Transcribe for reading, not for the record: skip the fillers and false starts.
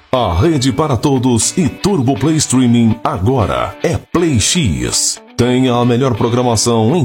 A rede para todos e Turbo Play Streaming agora é Play X. Tenha a melhor programação em